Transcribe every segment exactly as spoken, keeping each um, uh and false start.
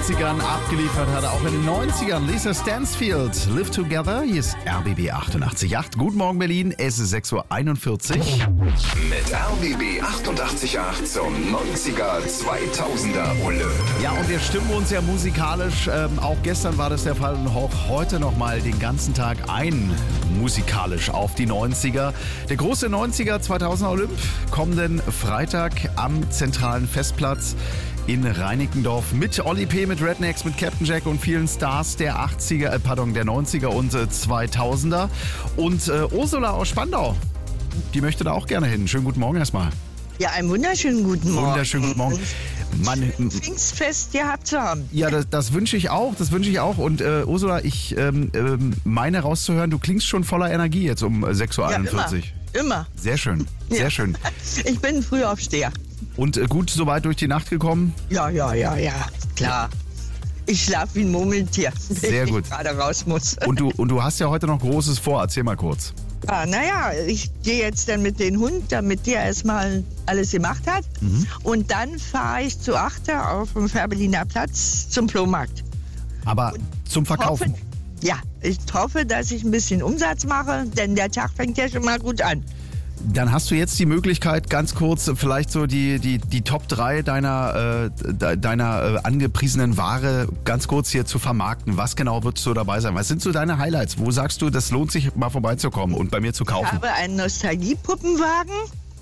achtzigern abgeliefert hat, auch in den neunzigern. Lisa Stansfield, Live Together. Hier ist R B B achtundachtzig Komma acht. Guten Morgen Berlin, es ist sechs Uhr einundvierzig. Mit R B B achtundachtzig Komma acht zum neunziger zweitausender Olymp. Ja, und wir stimmen uns ja musikalisch. Ähm, auch gestern war das der Fall und auch heute nochmal den ganzen Tag ein musikalisch auf die neunziger. Der große neunziger zweitausender Olymp kommenden Freitag am zentralen Festplatz in Reinickendorf mit Olli P., mit Rednecks, mit Captain Jack und vielen Stars der achtziger, äh, pardon, der neunziger und äh, zweitausender. Und äh, Ursula aus Spandau, die möchte da auch gerne hin. Schönen guten Morgen erstmal. Ja, einen wunderschönen guten Morgen. Wunderschönen guten Morgen. Man, Pfingstfest gehabt zu haben. Ja, das, das wünsche ich auch, das wünsche ich auch. Und äh, Ursula, ich ähm, ähm, meine rauszuhören, du klingst schon voller Energie jetzt um sechs Uhr einundvierzig. Ja, immer, immer. Sehr schön, sehr ja. schön. Ich bin Frühaufsteher. Und äh, gut soweit durch die Nacht gekommen? Ja, ja, ja, ja, klar. Ich schlafe wie ein Murmeltier, Sehr wenn gut. ich gerade raus muss. Und du, und du hast ja heute noch Großes vor, erzähl mal kurz. Ja, naja, ich gehe jetzt dann mit dem Hund, damit der erstmal alles gemacht hat. Mhm. Und dann fahre ich zu Achter auf dem Fährberliner Platz zum Flohmarkt. Aber zum Verkaufen? Hoffe, ja, ich hoffe, dass ich ein bisschen Umsatz mache, denn der Tag fängt ja schon mal gut an. Dann hast du jetzt die Möglichkeit, ganz kurz vielleicht so die, die, die Top drei deiner, äh, de, deiner äh, angepriesenen Ware ganz kurz hier zu vermarkten. Was genau wird so dabei sein? Was sind so deine Highlights? Wo sagst du, das lohnt sich mal vorbeizukommen und bei mir zu Ich kaufen? habe einen Nostalgiepuppenwagen.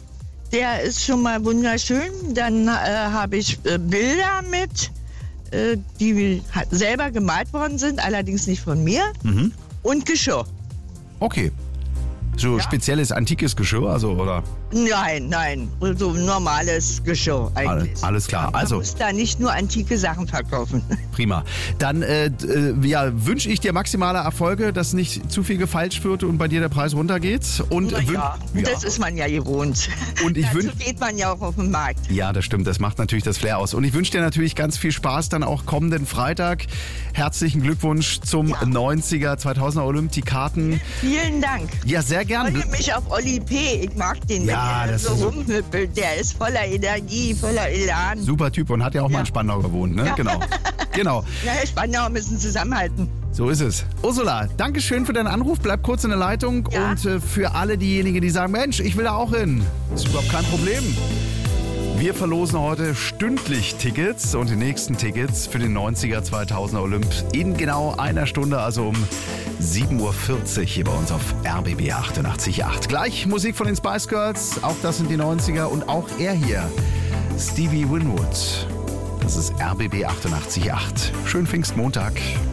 Der ist schon mal wunderschön. Dann äh, habe ich äh, Bilder mit, äh, die ha- selber gemalt worden sind, allerdings nicht von mir. Mhm. Und Geschirr. Okay. So Ja. spezielles, antikes Geschirr, also, oder? Nein, nein, so normales Geschirr eigentlich. Alles, alles klar. Man Also, muss da nicht nur antike Sachen verkaufen. prima. Dann äh, d- äh, ja, wünsche ich dir maximale Erfolge, dass nicht zu viel gefeilscht wird und bei dir der Preis runtergeht. Und Na wün- ja, das ist man ja gewohnt. Und ich Dazu wün- geht man ja auch auf den Markt. Ja, das stimmt. Das macht natürlich das Flair aus. Und ich wünsche dir natürlich ganz viel Spaß dann auch kommenden Freitag. Herzlichen Glückwunsch zum Ja. neunziger zweitausender Olymp. Die Karten. Vielen Dank. Ja, sehr Ich gern. freue mich auf Olli P. Ich mag den, Ja, wenn er das so ist so- rumhüppelt. Der ist voller Energie, voller Elan. Super Typ und hat ja auch mal Ja. in Spandau gewohnt, ne? Ja. Genau. Genau. Ja, Spandau müssen zusammenhalten. So ist es. Ursula, danke schön für deinen Anruf. Bleib kurz in der Leitung. Ja. Und äh, für alle diejenigen, die sagen, Mensch, ich will da auch hin. Ist überhaupt kein Problem. Wir verlosen heute stündlich Tickets und die nächsten Tickets für den neunziger zweitausender Olymp in genau einer Stunde, also um sieben Uhr vierzig hier bei uns auf R B B achtundachtzig Komma acht. Gleich Musik von den Spice Girls, auch das sind die neunziger und auch er hier, Stevie Winwood. Das ist R B B achtundachtzig Komma acht. Schönen Pfingstmontag.